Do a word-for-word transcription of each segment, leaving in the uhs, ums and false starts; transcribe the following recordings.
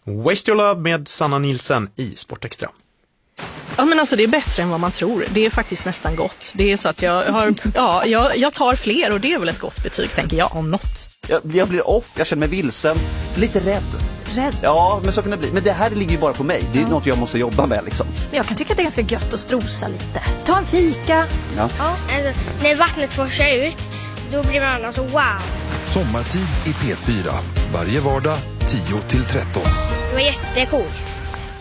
Waste Your Love med Sanna Nilsen i Sportextra. Ja, men alltså det är bättre än vad man tror. Det är faktiskt nästan gott. Det är så att jag har, ja, jag, jag tar fler och det är väl ett gott betyg, tänker jag, om något. Jag, jag blir off, jag känner mig vilsen, lite rädd. Rädd? Ja, men så kan det bli. Men det här ligger ju bara på mig. Det är ja. något jag måste jobba med liksom. Men jag kan tycka att det är ganska gött att strosa lite. Ta en fika. Ja. Ja. Alltså, när vattnet forsar ut, då blir man alltså wow. Sommartid i P fyra. Varje vardag tio till tretton. Det var jättecoolt.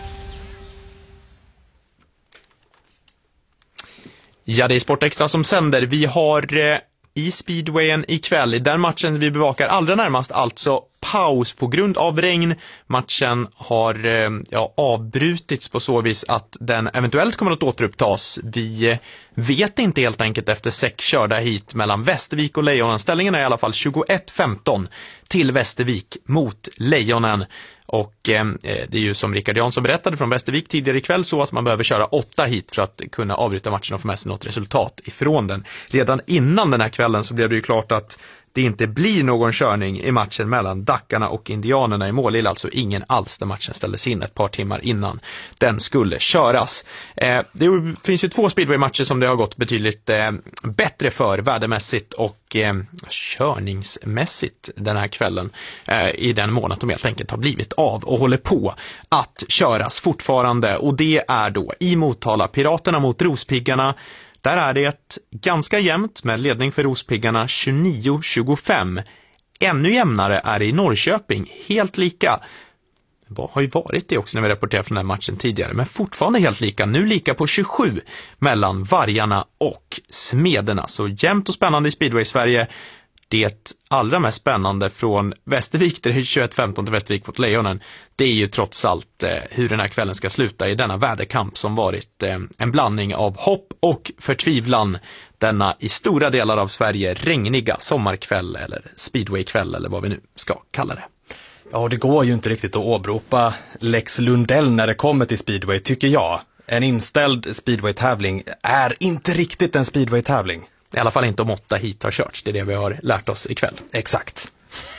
Ja, det är Sportextra som sänder. Vi har eh, i speedwayen ikväll, i den matchen vi bevakar allra närmast, alltså paus på grund av regn. Matchen har eh, ja, avbrutits på så vis att den eventuellt kommer att återupptas. Vi eh, vet inte helt enkelt efter sex körda hit mellan Västervik och Lejonen. Ställningen är i alla fall tjugoett femton till Västervik mot Lejonen. Och eh, det är ju som Rickard Jansson berättade från Västervik tidigare ikväll så att man behöver köra åtta hit för att kunna avbryta matchen och få med sig något resultat ifrån den. Redan innan den här kvällen så blev det ju klart att det inte blir någon körning i matchen mellan Dackarna och Indianerna i Målilla, alltså ingen alls, där matchen ställdes in ett par timmar innan den skulle köras. Eh, det finns ju två speedway-matcher som det har gått betydligt eh, bättre för värdemässigt och eh, körningsmässigt den här kvällen eh, i den mån att de helt enkelt har blivit av och håller på att köras fortfarande, och det är då i Motala Piraterna mot Rospiggarna. Där är det ganska jämnt med ledning för Rospiggarna tjugonio tjugofem. Ännu jämnare är det i Norrköping, helt lika. Det har ju varit det också när vi rapporterade från den här matchen tidigare, men fortfarande helt lika. Nu lika på tjugosju mellan Vargarna och Smederna. Så jämnt och spännande i Speedway Sverige. Det allra mest spännande från Västervik, det är tjugoett femton till Västervik mot Lejonen, det är ju trots allt eh, hur den här kvällen ska sluta i denna väderkamp som varit eh, en blandning av hopp och förtvivlan. Denna i stora delar av Sverige regniga sommarkväll eller speedwaykväll eller vad vi nu ska kalla det. Ja, det går ju inte riktigt att åberopa Lex Lundell när det kommer till speedway, tycker jag. En inställd speedway-tävling är inte riktigt en speedway-tävling. I alla fall inte om åtta hit har körts. Det är det vi har lärt oss ikväll. Exakt.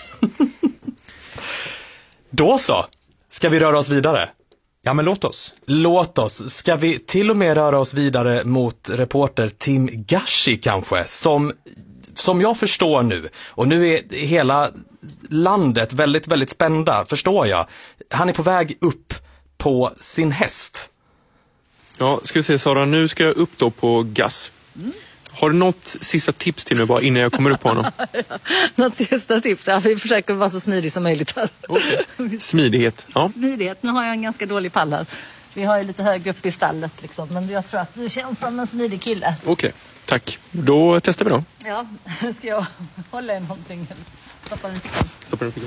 Då så. Ska vi röra oss vidare? Ja, men låt oss. Låt oss. Ska vi till och med röra oss vidare mot reporter Tim Gashi kanske? Som, som jag förstår nu. Och nu är hela landet väldigt, väldigt spända, förstår jag. Han är på väg upp på sin häst. Ja, ska vi se Sara. Nu ska jag upp då på gas. Mm. Har du något sista tips till mig bara innan jag kommer upp på honom? Något sista tips? Ja, vi försöker vara så smidig som möjligt här. Okay. Smidighet. Ja. Smidighet. Nu har jag en ganska dålig pall här. Vi har ju lite högre upp i stallet liksom. Men jag tror att du känns som en smidig kille. Okej, okay. Tack. Då testar vi då. Ja, ska jag hålla i någonting? Stoppa den. Stoppa den.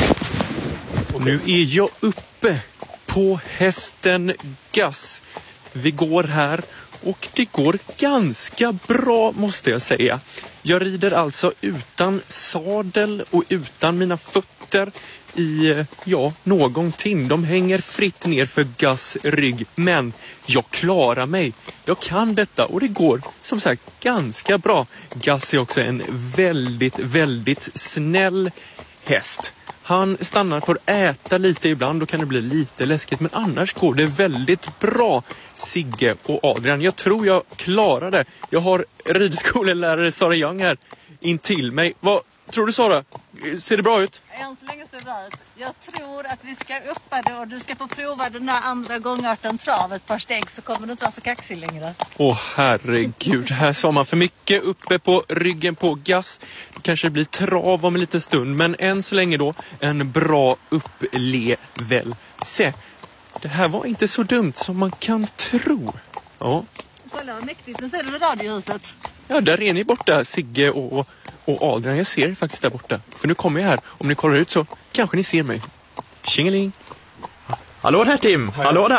Och nu är jag uppe på hästen Gas. Vi går här. Och det går ganska bra, måste jag säga. Jag rider alltså utan sadel och utan mina fötter i, ja, någonting. De hänger fritt ner för Gas rygg. Men jag klarar mig. Jag kan detta och det går som sagt ganska bra. Gas är också en väldigt, väldigt snäll häst. Han stannar för att äta lite ibland, då kan det bli lite läskigt. Men annars går det väldigt bra, Sigge och Adrian. Jag tror jag klarar det. Jag har ridskolelärare Sara Young här in till mig. Vad tror du, Sara? Ser det bra ut? Än så länge ser det bra ut. Jag tror att vi ska uppa det och du ska få prova den där andra gångarten trav ett par steg, så kommer du inte vara så kaxig längre. Åh herregud, här sa man för mycket uppe på ryggen på Gas. Det kanske blir trav om en liten stund, men än så länge då en bra upplevelse. Det här var inte så dumt som man kan tro. Ja. Kolla vad mäktigt, nu ser du radiohuset. Ja, där är ni borta, Sigge och, och Adrian. Jag ser faktiskt där borta. För nu kommer jag här. Om ni kollar ut så kanske ni ser mig. Tjingeling. Hallå där Tim, hallå där.